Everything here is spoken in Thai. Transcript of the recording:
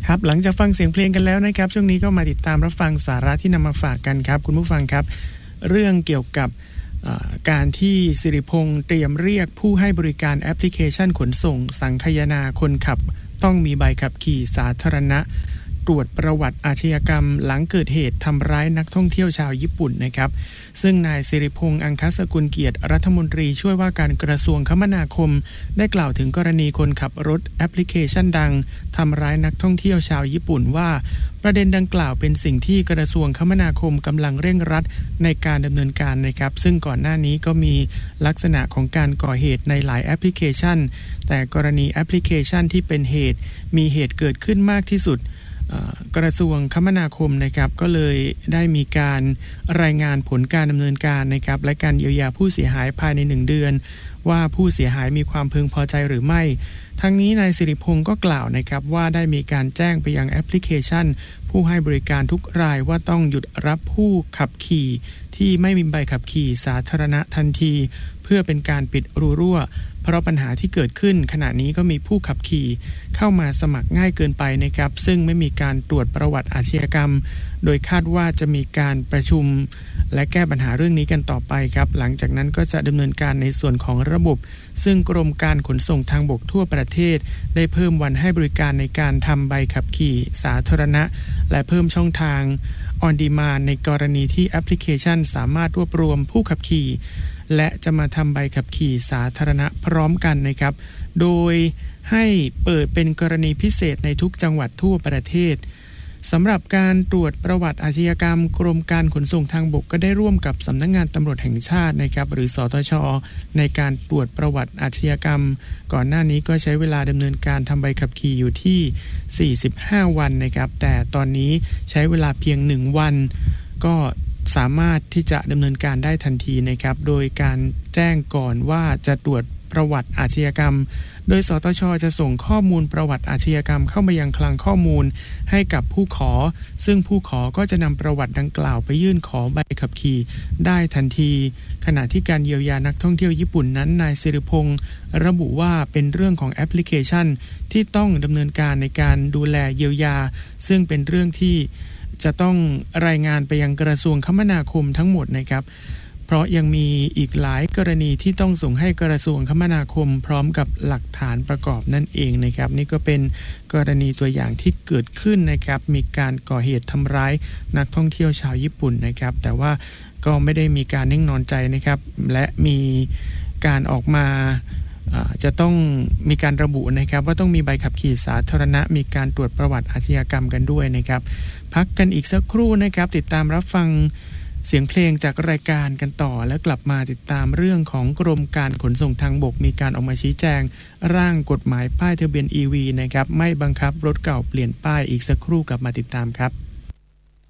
ครับหลังจากฟังเสียงเพลงกันแล้วนะครับช่วงนี้ก็มาติดตามรับฟังสาระที่นำมาฝากกันครับคุณผู้ฟังครับเรื่องเกี่ยวกับการที่สิริพงษ์เตรียมเรียกผู้ให้บริการแอปพลิเคชันขนส่งสังคายนาคนขับต้องมีใบขับขี่สาธารณะตรวจประวัติอาชญากรรมหลังเกิดเหตุทำร้ายนักท่องเที่ยวชาวญี่ปุ่นนะครับซึ่งนายสิริพงษ์อังคสกุลเกียรติรัฐมนตรีช่วยว่าการกระทรวงคมนาคมได้กล่าวถึงกรณีคนขับรถแอปพลิเคชันดังทำร้ายนักท่องเที่ยวชาวญี่ปุ่นว่าประเด็นดังกล่าวเป็นสิ่งที่กระทรวงคมนาคมกำลังเร่งรัดในการดำเนินการนะครับซึ่งก่อนหน้านี้ก็มีลักษณะของการก่อเหตุในหลายแอปพลิเคชันแต่กรณีแอปพลิเคชันที่เป็นเหตุมีเหตุเกิดขึ้นมากที่สุดกระทรวงคมนาคมนะครับก็เลยได้มีการรายงานผลการดำเนินการนะครับและการเยียวยาผู้เสียหายภายใน1เดือนว่าผู้เสียหายมีความพึงพอใจหรือไม่ทั้งนี้นายสิริพงษ์ก็กล่าวนะครับว่าได้มีการแจ้งไปยังแอปพลิเคชันผู้ให้บริการทุกรายว่าต้องหยุดรับผู้ขับขี่ที่ไม่มีใบขับขี่สาธารณะทันทีเพื่อเป็นการปิดรูรั่วเพราะปัญหาที่เกิดขึ้นขณะนี้ก็มีผู้ขับขี่เข้ามาสมัครง่ายเกินไปนะครับซึ่งไม่มีการตรวจประวัติอาชญากรรมโดยคาดว่าจะมีการประชุมและแก้ปัญหาเรื่องนี้กันต่อไปครับหลังจากนั้นก็จะดำเนินการในส่วนของระบบซึ่งกรมการขนส่งทางบกทั่วประเทศได้เพิ่มวันให้บริการในการทำใบขับขี่สาธารณะและเพิ่มช่องทาง On Demand ในกรณีที่แอปพลิเคชันสามารถรวบรวมผู้ขับขี่และจะมาทำใบขับขี่สาธารณะพร้อมกันนะครับโดยให้เปิดเป็นกรณีพิเศษในทุกจังหวัดทั่วประเทศสำหรับการตรวจประวัติอาชญากรรมกรมการขนส่งทางบกก็ได้ร่วมกับสำนักงานตำรวจแห่งชาตินะครับหรือสตช.ในการตรวจประวัติอาชญากรรมก่อนหน้านี้ก็ใช้เวลาดำเนินการทำใบขับขี่อยู่ที่45วันนะครับแต่ตอนนี้ใช้เวลาเพียง1วันก็สามารถที่จะดำเนินการได้ทันทีนะครับโดยการแจ้งก่อนว่าจะตรวจประวัติอาชญากรรมโดยสตช.จะส่งข้อมูลประวัติอาชญากรรมเข้ามายังคลังข้อมูลให้กับผู้ขอซึ่งผู้ขอก็จะนำประวัติดังกล่าวไปยื่นขอใบขับขี่ได้ทันทีขณะที่การเยียวยานักท่องเที่ยวญี่ปุ่นนั้นนายสิริพงษ์ระบุว่าเป็นเรื่องของแอปพลิเคชันที่ต้องดำเนินการในการดูแลเยียวยาซึ่งเป็นเรื่องที่จะต้องรายงานไปยังกระทรวงคมนาคมทั้งหมดนะครับเพราะยังมีอีกหลายกรณีที่ต้องส่งให้กระทรวงคมนาคมพร้อมกับหลักฐานประกอบนั่นเองนะครับนี่ก็เป็นกรณีตัวอย่างที่เกิดขึ้นนะครับมีการก่อเหตุทำร้ายนักท่องเที่ยวชาวญี่ปุ่นนะครับแต่ว่าก็ไม่ได้มีการนิ่งนอนใจนะครับและมีการออกมาจะต้องมีการระบุนะครับว่าต้องมีใบขับขี่สาธารณะมีการตรวจประวัติอาชญากรรมกันด้วยนะครับพักกันอีกสักครู่นะครับติดตามรับฟังเสียงเพลงจากรายการกันต่อแล้วกลับมาติดตามเรื่องของกรมการขนส่งทางบกมีการออกมาชี้แจงร่างกฎหมายป้ายทะเบียน EV นะครับไม่บังคับรถเก่าเปลี่ยนป้ายอีกสักครู่กลับมาติดตามครับ